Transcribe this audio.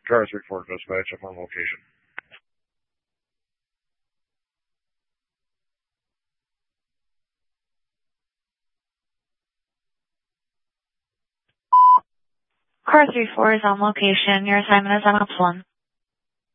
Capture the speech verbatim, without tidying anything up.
Car three four dispatch, I'm on location. Car three four is on location. Your assignment is on Ops one.